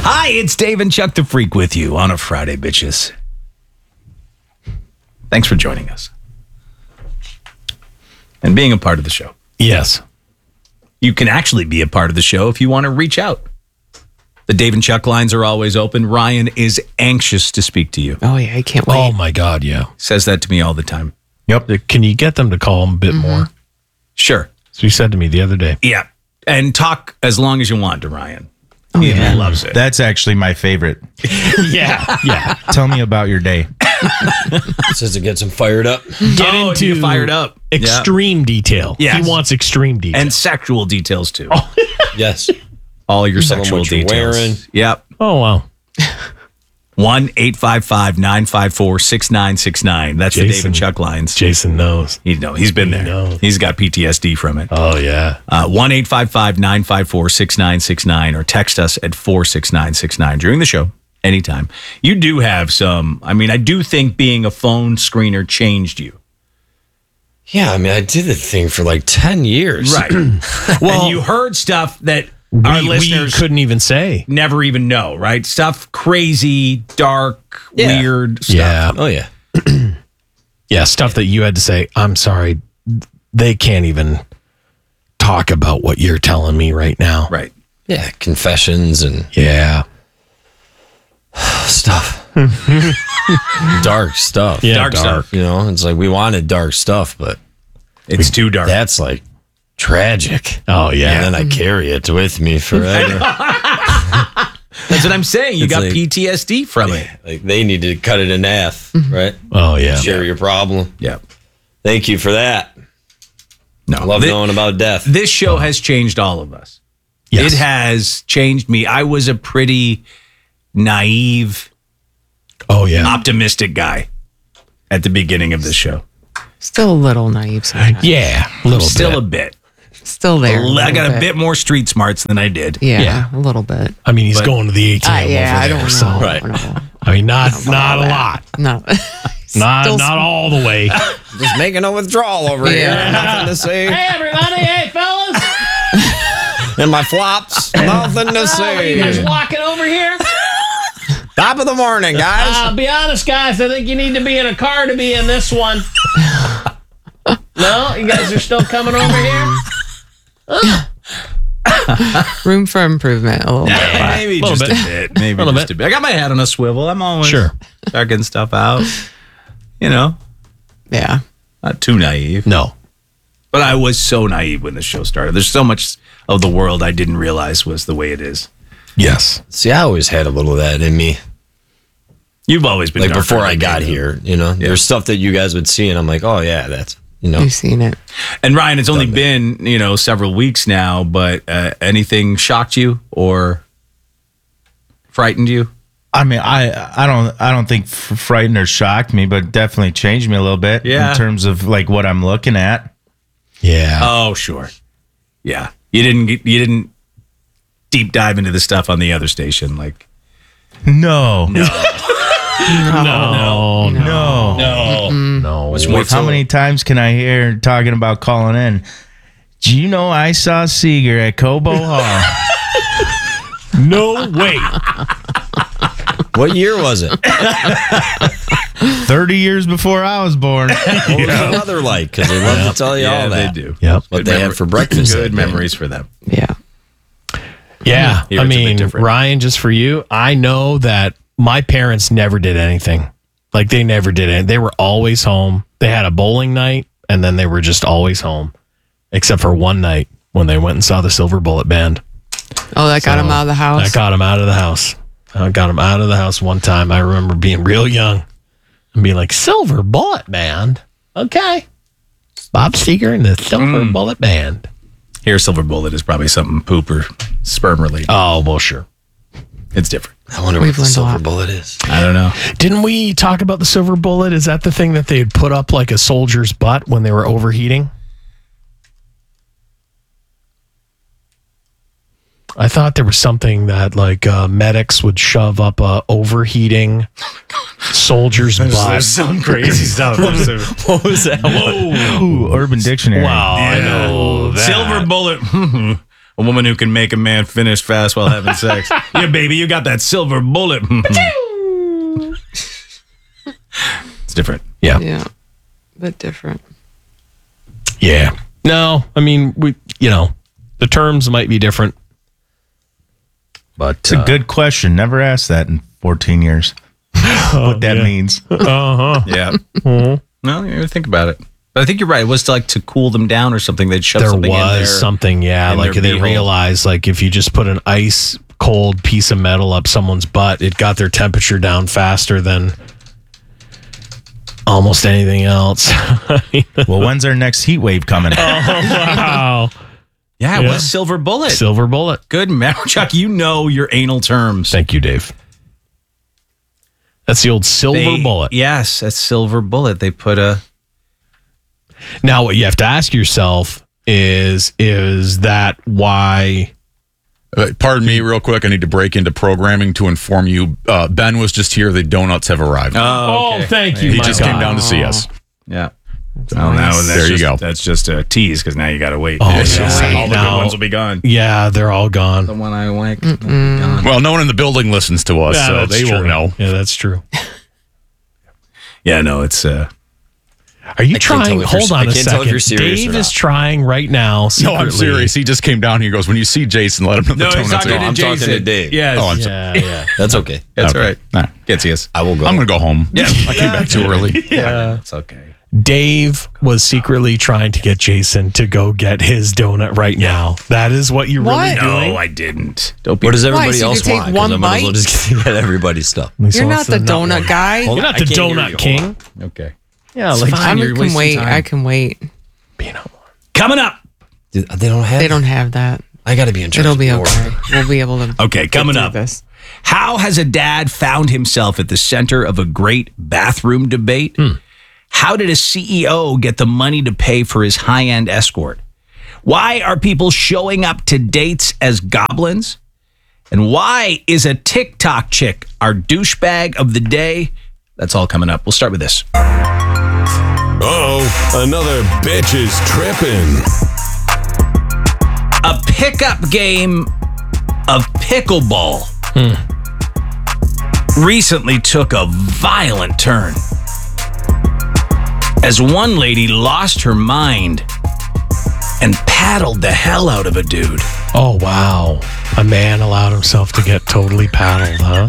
Hi, it's Dave and Chuck the Freak with you on a Friday, bitches. Thanks for joining us and being a part of the show. Yes. You can actually be a part of the show if you want to reach out. The Dave and Chuck lines are always open. Ryan is anxious to speak to you. Oh, yeah, I can't wait. Oh, my God, yeah. Says that to me all the time. Yep. Can you get them to call him a bit more? Sure. So he said to me the other day. Yeah. And talk as long as you want to Ryan. Oh, yeah. He loves it. That's actually my favorite. Yeah. Tell me about your day. Says it gets him fired up. Get Oh, into you fired up. extreme detail. Yes. He wants extreme detail. And sexual details, too. Yes. All your Tell 'em sexual what you're details. wearing. Yep. Oh, wow. 1-855-954-6969. That's the Dave Jason. and Chuck lines. Jason knows. He's been there. knows. He's got PTSD from it. Oh, yeah. 1-855-954-6969 or text us at 46969 during the show, anytime. You do have I do think being a phone screener changed you. Yeah, I mean, I did the thing for like 10 years. Right. Well, and you heard stuff that our we listeners couldn't even say. never even know, right? Stuff crazy, dark, Yeah. weird stuff. Yeah. Oh, yeah. Yeah, stuff that you had to say, I'm sorry, they can't even talk about what you're telling me right now. Right. Yeah, confessions and Yeah. stuff. Dark stuff. Yeah, Dark stuff. You know, it's like we wanted dark stuff, but It's too dark. that's like tragic. Oh, yeah. And then I carry it with me forever. That's what I'm saying. You It's got like- PTSD from it. Like they need to cut it in half, right? Oh, yeah. Share your problem. Yeah. Thank you for that. No. Love knowing about death. This show has changed all of us. Yes. It has changed me. I was a pretty naive, Oh, yeah. optimistic guy at the beginning of this show. Still a little naive sometimes. Yeah. A little Still a bit. bit. Still there. I got a bit more street smarts than I did. Yeah, a little bit. I mean, he's going to the ATM Yeah, over I there. don't know. So, Right. No. I mean, not a lot. No. Not Still all the way. Just making a withdrawal over here. Nothing to say. Hey, everybody. Hey, fellas. And my flops. Nothing to say. walking over here? Top of the morning, guys. I'll be honest, guys. I think you need to be in a car to be in this one. No? You guys are still coming over here? Room for improvement a little bit. Maybe Little just bit. a bit. Maybe Little just bit. a bit. I got my head on a swivel. I'm always Sure. checking stuff out. You know, Yeah. not too naive. No. But I was so naive when the show started. There's so much of the world I didn't realize was the way it is. Yes. See, I always had a little of that in me. You've always been Like darker before than I me, got though. here, you know, there's stuff that you guys would see, and I'm like, oh yeah, that's You've seen it. And Ryan, it's only been several weeks now, but anything shocked you or frightened you? I mean, I don't think frightened or shocked me, but definitely changed me a little bit Yeah. in terms of like what I'm looking at. Yeah. Oh, sure. Yeah, you didn't deep dive into the stuff on the other station, like No. No. How many times can I hear talking about calling in? Do you know I saw Seeger at Cobo Hall? No way. what year was it? 30 years before I was born. What was the weather like? Because they love to tell you all that. They do. Yep. What they had for breakfast. Good that day. memories for them. Yeah. Yeah. Here I it's a bit mean, different. Ryan, just for you, I know that my parents never did anything. Like they never did it. They were always home. They had a bowling night and then they were just always home. Except for one night when they went and saw the Silver Bullet Band. Oh, that got him out of the house? I got him out of the house. I got him out of the house one time. I remember being real young and being like, Silver Bullet Band? Okay. Bob Seger and the Silver Bullet Band. Here, Silver Bullet is probably something poop or sperm related. Oh, well, sure. It's different. I wonder We've what the learned a silver lot. bullet is. I don't know. Didn't we talk about the Silver Bullet? Is that the thing that they had put up like a soldier's butt when they were overheating? I thought there was something that like medics would shove up a overheating soldier's butt. some crazy stuff. What was that? Ooh, Urban Dictionary. Wow, I know that. Silver Bullet A woman who can make a man finish fast while having sex. Yeah, baby, you got that silver bullet. It's different. Yeah. Yeah. But different. Yeah. No, I mean, the terms might be different. But It's a good question. Never asked that in 14 years. What that means. Yeah. No, you think about it. But I think you're right. It was to cool them down or something. They'd shove there something in there. was something, yeah. in Like their they beehole. realized, like if you just put an ice cold piece of metal up someone's butt, it got their temperature down faster than almost anything else. Well, when's our next heat wave coming? Wow. Yeah, it was silver bullet. Silver bullet. Good memory, Chuck. You know your anal terms. Thank you, Dave. That's the old silver bullet. Yes, that's silver bullet. They put a... Now, what you have to ask yourself is that why? Pardon me, real quick. I need to break into programming to inform you. Ben was just here. The donuts have arrived. Oh, okay. Thank you. He my just God. came down to see us. Yeah. Well, now that's There you just, go. That's just a tease because now you got to wait. Oh, Yeah, yeah. all the Now- good ones will be gone. Yeah, they're all gone. The one I like will be gone. Well, no one in the building listens to us, Yeah, so that's they true. won't know. Yeah, that's true. Yeah, no, it's... Are you I can't tell trying? if Hold you're- on I a can't tell if second. you're serious Dave or is not. trying right now. No, Secretly. I'm serious. He just came down here. He goes, when you see Jason, let him know the No, he's donuts talking are to I'm talking to Jason. Dave. Yes. Oh, I'm Yeah. That's okay. That's Okay. all right. Nah. Can't see us. I will go. I'm going to go home. Yeah. I came back too early. Yeah. It's okay. Dave was secretly trying to get Jason to go get his donut right now. That is what you're What? really doing. No, I didn't. Don't be... What does Why, everybody so you else could take want? 'Cause one I might as well bite? just get everybody's stuff. You're not the donut guy. Hold You're on, not the I can't hear donut you. king. Okay. Yeah, like fine. I You're can wasting wait. time. I can wait. Coming up. They don't have. They don't have that. I got to be in charge. It'll be of the okay. order. We'll be able to. Okay, coming get through up. This. How has a dad found himself at the center of a great bathroom debate? How did a CEO get the money to pay for his high-end escort? Why are people showing up to dates as goblins? And why is a TikTok chick our douchebag of the day? That's all coming up. We'll start with this. Uh-oh, another bitch is tripping. A pickup game of pickleball recently took a violent turn as one lady lost her mind and paddled the hell out of a dude. Oh, wow. A man allowed himself to get totally paddled, huh?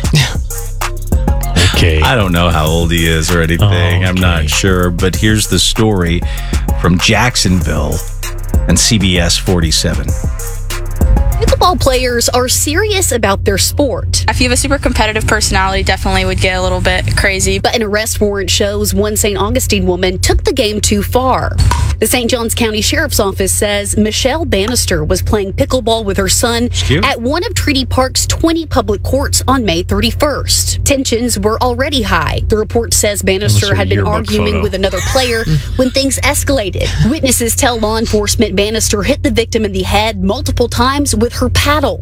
Okay. I don't know how old he is or anything. I'm Okay. not sure. But here's the story from Jacksonville and CBS 47. Pickleball players are serious about their sport, If you have a super competitive personality, definitely would get a little bit crazy. but an arrest warrant shows one St. Augustine woman took the game too far. The St. Johns County Sheriff's Office says Michelle Bannister was playing pickleball with her son cute. at one of Treaty Park's 20 public courts on May 31st. Tensions were already high. The report says Bannister her had been yearbook arguing photo. with another player when things escalated. Witnesses tell law enforcement Bannister hit the victim in the head multiple times with her paddle.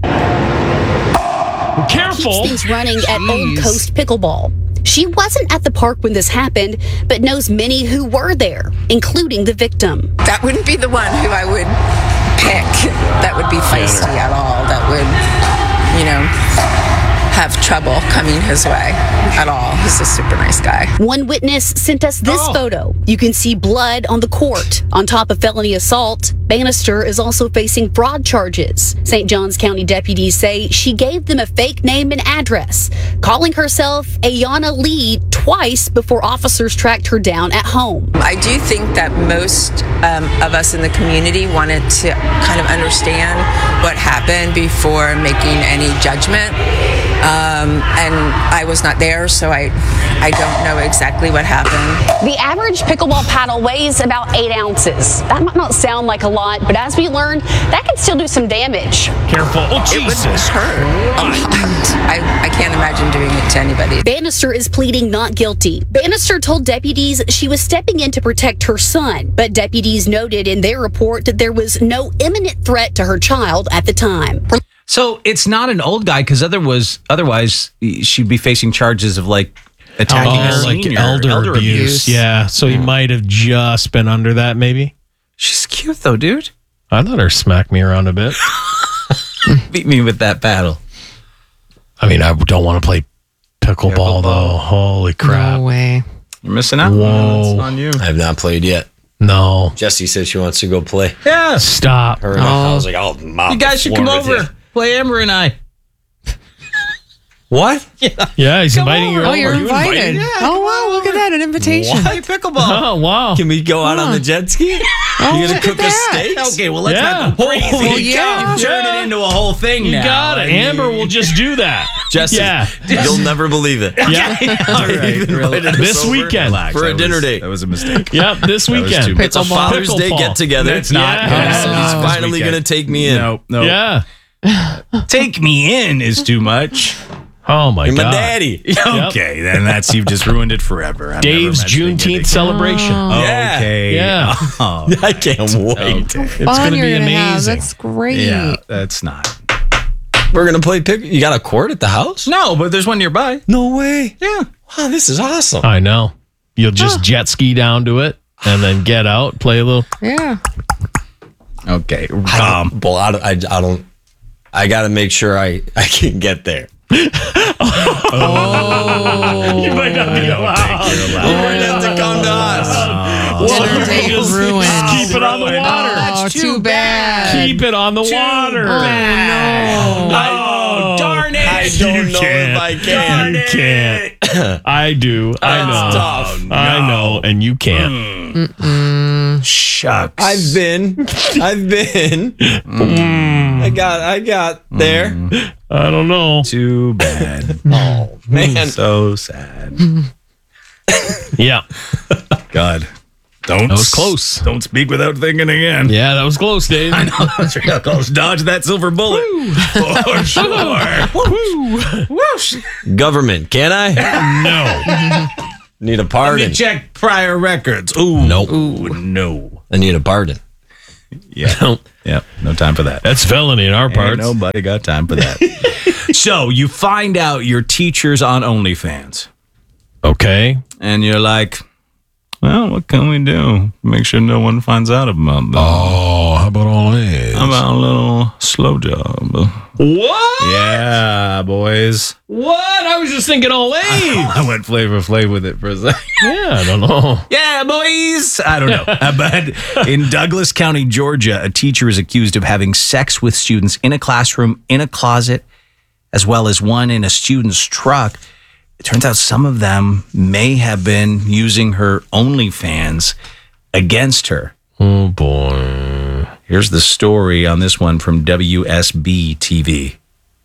Careful. Keeps things running at Old Coast Pickleball. She wasn't at the park when this happened, but knows many who were there, including the victim. That wouldn't be the one who I would pick. That would be feisty at all. That would, have trouble coming his way at all. He's a super nice guy. One witness sent us this photo. You can see blood on the court. On top of felony assault, Bannister is also facing fraud charges. St. Johns County deputies say she gave them a fake name and address, calling herself Ayana Lee twice before officers tracked her down at home. I do think that most of us in the community wanted to kind of understand what happened before making any judgment. And I was not there, so I don't know exactly what happened. The average pickleball paddle weighs about 8 ounces. That might not sound like a lot, but as we learned, that can still do some damage. Careful. Oh, It would Jesus. hurt a lot. I can't imagine doing it to anybody. Bannister is pleading not guilty. Bannister told deputies she was stepping in to protect her son, but deputies noted in their report that there was no imminent threat to her child at the time. So it's not an old guy because otherwise she'd be facing charges of like attacking a like senior. elder abuse. Yeah. So he might have just been under that, maybe. She's cute though, dude. I let her smack me around a bit. Beat me with that paddle. I mean, I don't want to play pickleball, though. Holy crap. No way. You're missing out. Whoa. It's on you. I have not played yet. No. Jessie says she wants to go play. Yeah. Stop. Her and I was like, I'll mop You guys the should floor come with over. you. Play Amber and I. What? Yeah, he's inviting you Oh, over. you're You invited. Oh, wow. Look at that. An invitation. Play pickleball. Oh, wow. Can we go out on the jet ski? Oh, You gonna look cook at us that. steaks? Okay, well, let's Yeah. not go crazy. Well, yeah. You turn it into a whole thing You now. got it. I mean- Amber will just do that. Jesse, Yeah. you'll never believe it. Yeah. All right, invited us This over weekend. for a dinner date. That was a mistake. Yep, this weekend. too- It's a Father's Day Pickleball. get together. It's not. Yeah. He's This finally weekend. going to take me in. No. Yeah. Take me in is too much. Oh, my You're God. my daddy. Okay, then you've just ruined it forever. I'm Dave's never mentioning it Juneteenth again. celebration. Yeah. Okay. Yeah. Oh, I can't wait. okay. It's Fun going to you're be gonna have. amazing. That's great. Yeah, that's not. We're going to play pick. You got a court at the house? No, but there's one nearby. No way. Yeah. Wow, this is awesome. I know. You'll just jet ski down to it and then get out, play a little. Yeah. Okay. Well, I don't. I got to make sure I can get there. You might not be allowed. You're going to have to come to us. Dinner date ruined. Keep it on the water. Oh, too bad. Keep it on the water. Oh, Oh, darn it. I don't know if I can. You can't. I do. I know. Tough. I know, and you can't. Shucks. I've been. I got there. I don't know. Too bad. Oh man. So sad. Yeah. God. Don't. That was close. Don't speak without thinking again. Yeah, that was close, Dave. I know. That's real close. Dodge that silver bullet. For sure. Whoosh. Government, can I? No. Need a Let pardon. me check prior records. Ooh. Nope. Ooh, no. I need a pardon. Yeah. Yep. No time for that. That's felony in our Ain't parts. nobody got time for that. So you find out your teacher's on OnlyFans. Okay. And you're like, well, what can we do? Make sure no one finds out about that. Oh, how about all this? How about a little slow job? What? Yeah, boys. What? I was just thinking Olay. I went Flavor Flav with it for a second. Yeah, I don't know. Yeah, boys. I don't know. But in Douglas County, Georgia, a teacher is accused of having sex with students in a classroom, in a closet, as well as one in a student's truck. It turns out some of them may have been using her OnlyFans against her. Oh, boy. Here's the story on this one from WSB TV.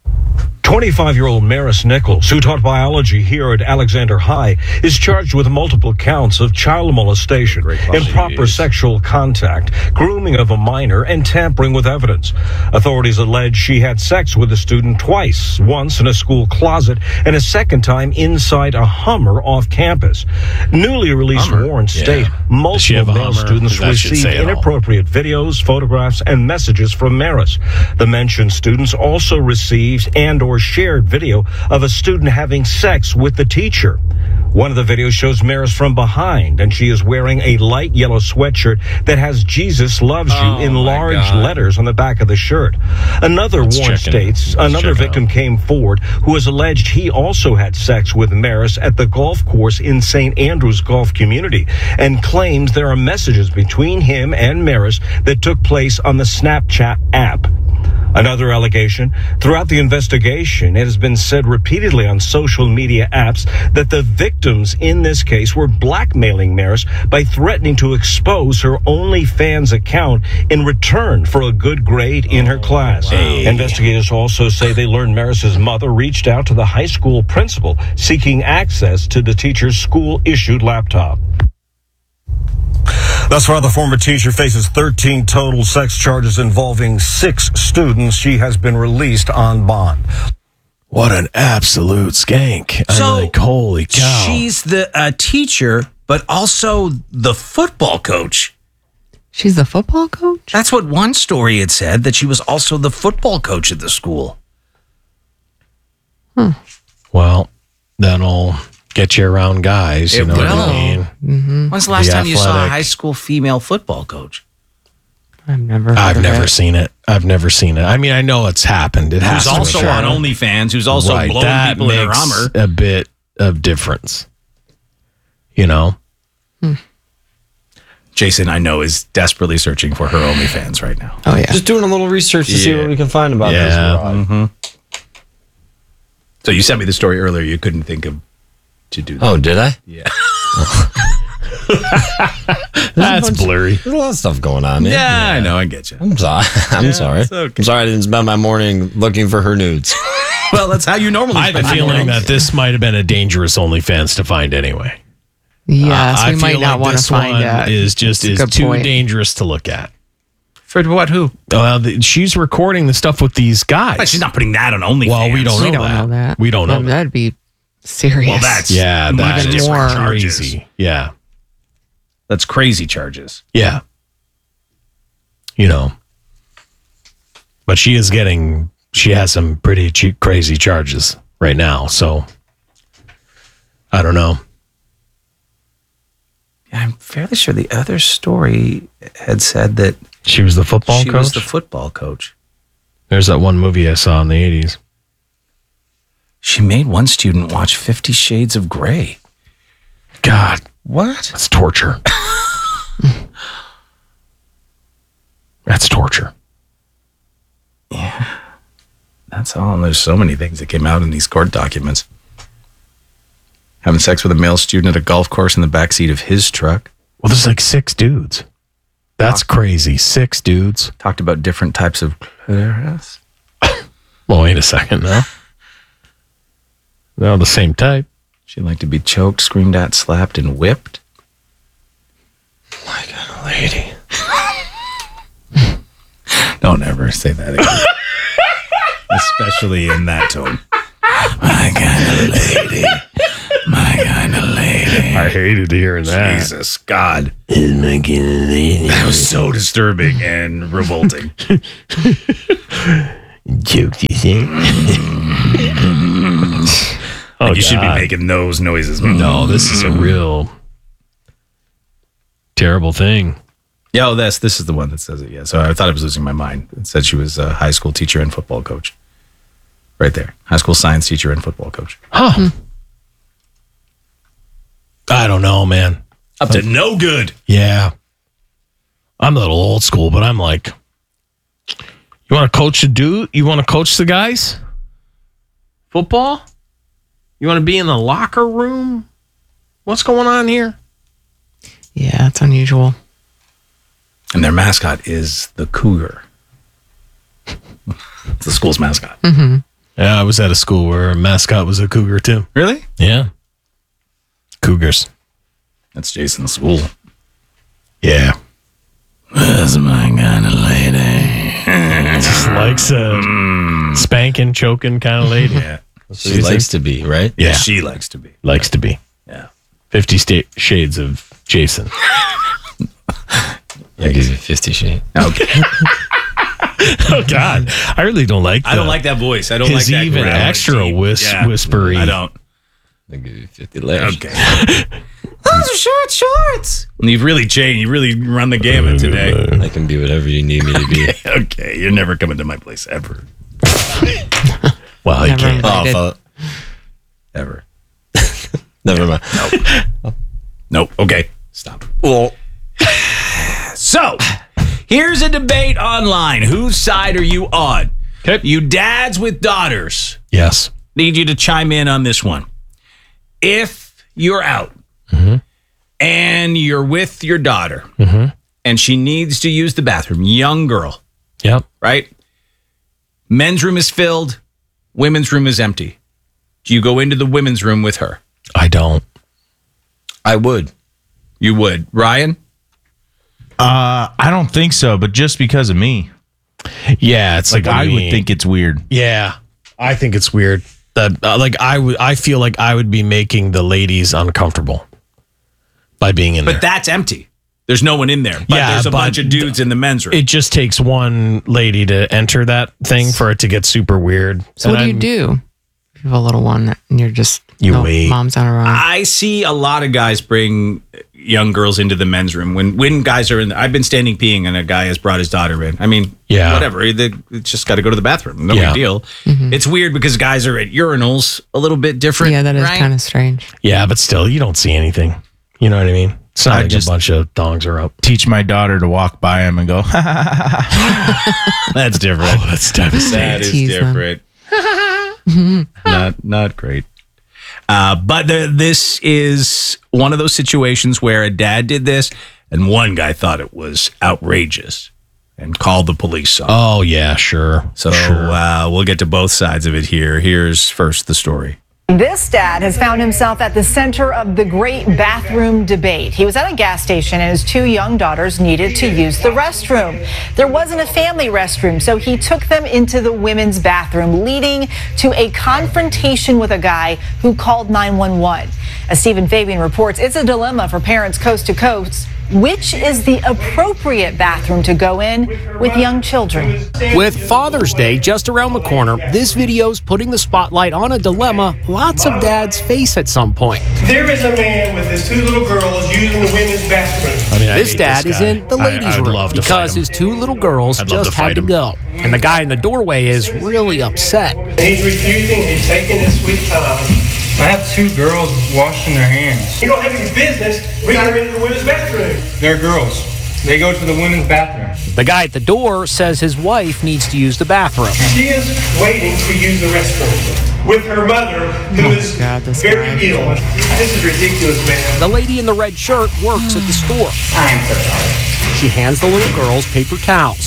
25-year-old Maris Nichols, who taught biology here at Alexander High, is charged with multiple counts of child molestation, improper sexual contact, grooming of a minor, and tampering with evidence. Authorities allege she had sex with a student twice, once in a school closet and a second time inside a Hummer off campus. Newly released warrants state multiple male students received inappropriate videos, photographs, and messages from Maris. The mentioned students also received and/or shared video of a student having sex with the teacher. One of the videos shows Maris from behind, and she is wearing a light yellow sweatshirt that has "Jesus loves you" in large letters on the back of the shirt. Another warrant states another victim came forward who has alleged he also had sex with Maris at the golf course in St. Andrews Golf Community, and claims there are messages between him and Maris that took place on the Snapchat app. Another allegation, throughout the investigation, it has been said repeatedly on social media apps that the victims in this case were blackmailing Maris by threatening to expose her OnlyFans account in return for a good grade in her class. Investigators also say they learned Maris's mother reached out to the high school principal seeking access to the teacher's school-issued laptop. Thus far, the former teacher faces 13 total sex charges involving 6 students. She has been released on bond. What an absolute skank. I'm like, holy cow. She's the teacher, but also the football coach. She's the football coach? That's what one story had said, that she was also the football coach at the school. Well, that'll get you around guys. You know what I mean? When's the last The time you saw a athletic. high school female football coach? I've never seen it. I've never seen it. I mean, I know it's happened. It has. Who's also on OnlyFans, who's also Right, blowing that people in her makes Hummer. a bit of difference. You know? Jason, I know, is desperately searching for her OnlyFans right now. Oh, yeah. Just doing a little research to see what we can find about this. Yeah. So you sent me the story earlier. You couldn't think of to do that. Oh, did I? Yeah. That's blurry. There's a lot of stuff going on. Man. Yeah, I know. I get you. I'm sorry. I'm sorry. it's okay. I'm sorry I didn't spend my morning looking for her nudes. Well, that's how you normally I have a spend your feeling mornings. that this might have been a dangerous OnlyFans to find anyway. Yes, I we might feel not like want to this find one that. is just That's a is good too point. dangerous to look at. For what? Who? She's recording the stuff with these guys. But she's not putting that on OnlyFans. Well, we don't know that. We don't know that. That'd be serious. Well, that's Yeah, that's even different more charges. crazy. Yeah. That's crazy charges. Yeah. You know. But she has some pretty crazy charges right now. So I don't know. I'm fairly sure the other story had said that She was the football she coach? was the football coach. There's that one movie I saw in the 80s. She made one student watch 50 Shades of Grey. God. What? That's torture. That's torture. Yeah. That's all. And there's so many things that came out in these court documents. Having sex with a male student at a golf course in the backseat of his truck. Well, there's like 6 dudes. That's crazy. 6 dudes. Talked about different types of clitoris. Well, wait a second now. They're all the same type. She'd like to be choked, screamed at, slapped, and whipped. My kind of lady. Don't ever say that again. Especially in that tone. My kind of lady. My kind of lady. I hated hearing that. Jesus, God. Is my kind of lady. That was so disturbing and revolting. Joke, you think? Like you should be making those noises. No, this is a real terrible thing. Yeah, oh, this is the one that says it. Yeah, so I thought I was losing my mind. It said she was a high school teacher and football coach. Right there. High school science teacher and football coach. Huh. I don't know, man. Up to no good. Yeah. I'm a little old school, but I'm like, you want to coach a dude? You want to coach the guys? Football? You want to be in the locker room? What's going on here? Yeah, it's unusual. And their mascot is the cougar. It's the school's mascot. Yeah, I was at a school where a mascot was a cougar too. Really? Yeah. Cougars. That's Jason's school. Yeah. That's my kind of lady. Just likes a spanking, choking kind of lady. Yeah. She likes to be, right? Yeah. She likes to be. Likes to be. Yeah. 50 Shades of Jason. I give you 50 Shades. Okay. Oh, God. I really don't like that. I don't like that voice. I don't like He's that. even growling extra deep. whispery. I don't. I give you 50 layers. Okay. Those are shorts. You've really changed. You really run the gamut today. I can be whatever you need me to be. Okay. You're never coming to my place ever. Well, he Never can't. invited. Ever. Never mind. Nope. Okay. Stop. Well, So, here's a debate online. Whose side are you on? Okay. You dads with daughters. Yes. Need you to chime in on this one. If you're out and you're with your daughter and she needs to use the bathroom, young girl, Yep. right? Men's room is filled, women's room is empty. Do you go into the women's room with her? I don't. I would. You would. Ryan? I don't think so, but just because of me. Yeah, it's Like, like, I would think it's weird. Yeah, I think it's weird that I feel like I would be making the ladies uncomfortable by being in there. But that's empty. There's no one in there. But Yeah, there's a but bunch of dudes in the men's room. It just takes one lady to enter that thing for it to get super weird. So what do you do? You have a little one, and you're just wait. Mom's not around. I see a lot of guys bring young girls into the men's room when guys are in there. I've been standing peeing and a guy has brought his daughter in. I mean, whatever. It's just got to go to the bathroom. No big deal. Mm-hmm. It's weird because guys are at urinals a little bit different. Yeah, that is right? kind of strange. Yeah, but still, you don't see anything. You know what I mean? It's not like a bunch of thongs are up. Teach my daughter to walk by him and go, That's different. Oh, that's devastating. That is Tease them. different. Not great. But this is one of those situations where a dad did this, and one guy thought it was outrageous and called the police on him. Oh, yeah, sure. So we'll get to both sides of it here. Here's first the story. This dad has found himself at the center of the great bathroom debate. He was at a gas station and his 2 young daughters needed to use the restroom. There wasn't a family restroom, so he took them into the women's bathroom, leading to a confrontation with a guy who called 911. As Stephen Fabian reports, it's a dilemma for parents coast to coast. Which is the appropriate bathroom to go in with young children? With Father's Day just around the corner, this video's putting the spotlight on a dilemma lots of dads face at some point. There is a man with his 2 little girls using the women's bathroom. This dad is in the ladies' room because his 2 little girls just had to go. And the guy in the doorway is really upset. He's refusing, he's taking his sweet time. I have 2 girls washing their hands. You don't have any business bringing them into the women's bathroom. They're girls. They go to the women's bathroom. The guy at the door says his wife needs to use the bathroom. She is waiting to use the restroom with her mother, who is very ill. This is ridiculous, man. The lady in the red shirt works at the store. I'm so sorry. She hands the little girls paper towels.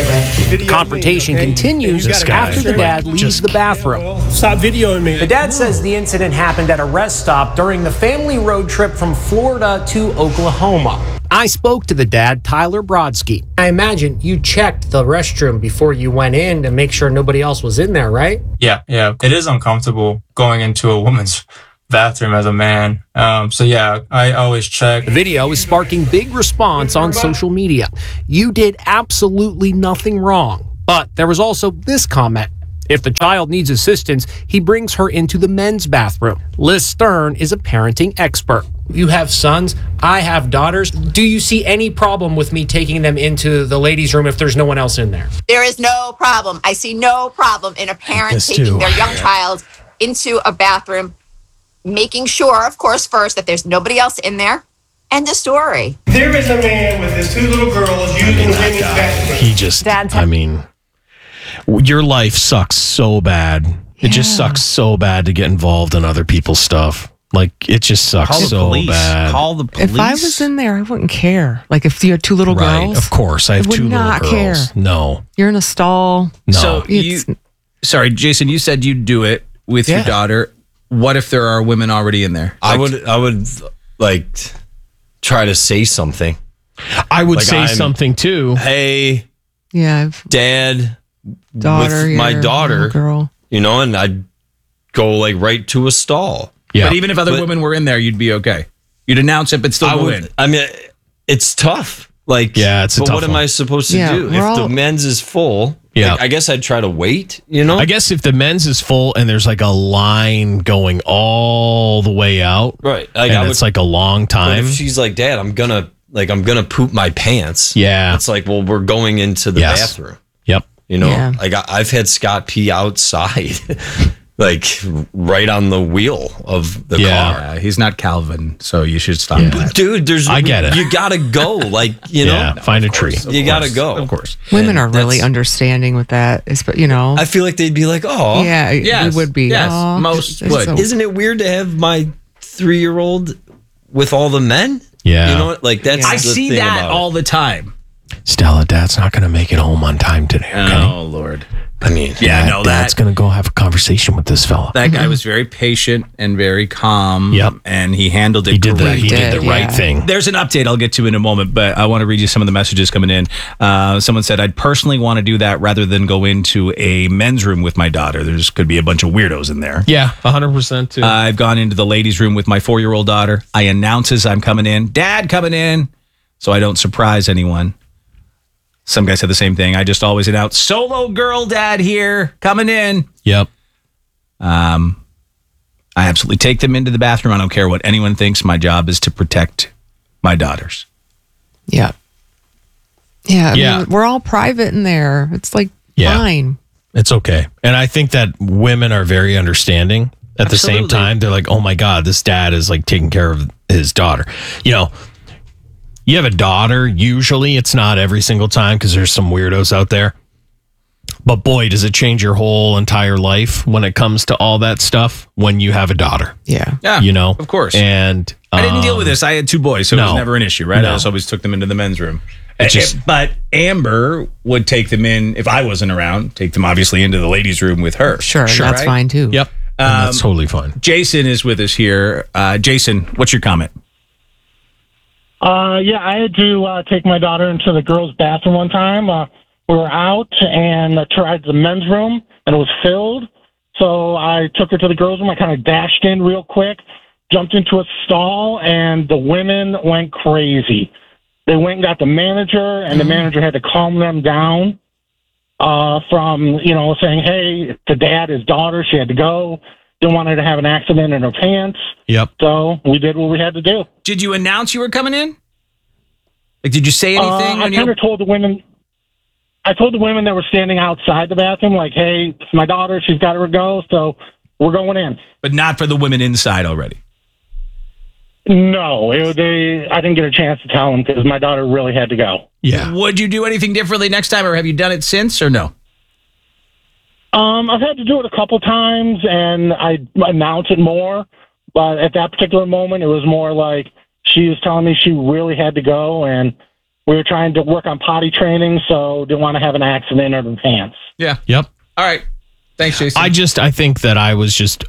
The confrontation continues after the dad leaves the bathroom. Stop videoing me. The dad says the incident happened at a rest stop during the family road trip from Florida to Oklahoma. I spoke to the dad, Tyler Brodsky. I imagine you checked the restroom before you went in to make sure nobody else was in there, right? Yeah. It is uncomfortable going into a woman's bathroom as a man. So yeah, I always check. The video is sparking big response on social media. You did absolutely nothing wrong. But there was also this comment. If the child needs assistance, he brings her into the men's bathroom. Liz Stern is a parenting expert. You have sons, I have daughters. Do you see any problem with me taking them into the ladies' room if there's no one else in there? There is no problem. I see no problem in a parent taking their young child into a bathroom, making sure, of course, first that there's nobody else in there. End of story. There is a man with his 2 little girls using the women's bathroom. He just, your life sucks so bad. It just sucks so bad to get involved in other people's stuff. Like, it just sucks so bad. Call the police. If I was in there, I wouldn't care. Like, if you had 2 little girls. Of course. I have 2 little girls. Care. No. You're in a stall. No. So sorry, Jason, you said you'd do it with your daughter. What if there are women already in there? I would like try to say something. I would say something too. Hey, Dad, daughter, with my daughter, girl, and I'd go like right to a stall. Yeah. But even if other women were in there, you'd be okay. You'd announce it, but still go in. I mean, it's tough. Like, it's a tough what am I supposed to do if the men's is full? Yeah, I guess I'd try to wait. I guess if the men's is full and there's like a line going all the way out, right? And it's like a long time. But if she's like, Dad, I'm gonna poop my pants. Yeah, it's like, well, we're going into the bathroom. Yep. Like I've had Scott pee outside. Like right on the wheel of the car. He's not Calvin, so you should stop that. Dude, I get it. You gotta go. Like, find a tree. You gotta go. Of course. Women are really understanding with that. I feel like they'd be like, oh. Yeah, it would be. Yes, oh, most would. Isn't it weird to have my 3-year-old with all the men? Yeah. Like that's I the see thing that about all the time. Stella, Dad's not going to make it home on time today. Okay? Oh, Lord. I mean, Dad's going to go have a conversation with this fella. That guy was very patient and very calm. Yep. And he handled it. He did the right thing. There's an update I'll get to in a moment, but I want to read you some of the messages coming in. Someone said, I'd personally want to do that rather than go into a men's room with my daughter. There's could be a bunch of weirdos in there. Yeah, 100% too. I've gone into the ladies' room with my 4-year-old daughter. I announce as I'm coming in, Dad coming in, so I don't surprise anyone. Some guy said the same thing. I just always announce, solo girl dad here, coming in. Yep. I absolutely take them into the bathroom. I don't care what anyone thinks. My job is to protect my daughters. Yeah. Yeah. I mean, we're all private in there. It's like fine. It's okay. And I think that women are very understanding. At the same time, they're like, oh my God, this dad is like taking care of his daughter. You know, you have a daughter. Usually it's not every single time because there's some weirdos out there. But boy, does it change your whole entire life when it comes to all that stuff when you have a daughter. Yeah. Yeah. You know, of course. And I didn't deal with this. I had 2 boys, so it was never an issue, right? I just always took them into the men's room. But Amber would take them in, if I wasn't around, take them obviously into the ladies' room with her. Sure. That's fine too. Yep. That's totally fine. Jason is with us here. Jason, what's your comment? Yeah, I had to take my daughter into the girls' bathroom one time. We were out and I tried the men's room and it was filled. So I took her to the girls' room. I kind of dashed in real quick, jumped into a stall, and the women went crazy. They went and got the manager, and the manager had to calm them down from, saying, hey, to dad, his daughter, she had to go. Didn't want her to have an accident in her pants. Yep. So we did what we had to do. Did you announce you were coming in? Like, did you say anything? I kind of told the women. I told the women that were standing outside the bathroom, like, hey, it's my daughter. She's got to go, so we're going in. But not for the women inside already? No. I didn't get a chance to tell them because my daughter really had to go. Yeah. Would you do anything differently next time, or have you done it since, or no? I've had to do it a couple times, and I announce it more. But at that particular moment, it was more like she was telling me she really had to go, and we were trying to work on potty training, so didn't want to have an accident in her pants. Yeah. Yep. All right. Thanks, Jason. I think that I was just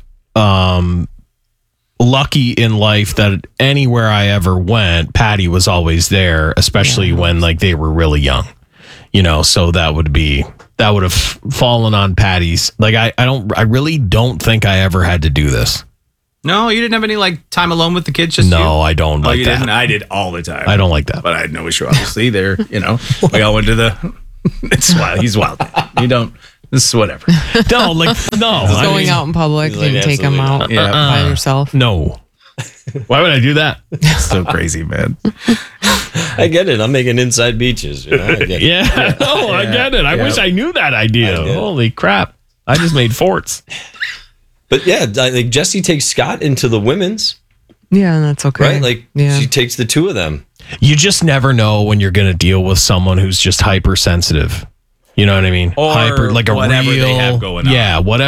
lucky in life that anywhere I ever went, Patty was always there, especially when like they were really young. So that would have fallen on Patty's. Like I really don't think I ever had to do this. No, you didn't have any like time alone with the kids? Just no, you? I don't like you that. Didn't? I did all the time. I don't like that. But I had no issue. Obviously, we all went to the. It's wild. He's wild. You don't. This is whatever. No. Going out in public and take them out by yourself. No. Why would I do that? It's so crazy, man. I get it. I'm making inside beaches. I get it. Yeah. No, I get it. I wish I knew that idea. Holy crap. I just made forts. But yeah, like Jesse takes Scott into the women's. Yeah, that's okay. Right? Like she takes the 2 of them. You just never know when you're going to deal with someone who's just hypersensitive. You know what I mean? Or like a whatever real, they have going on. Yeah, whatever.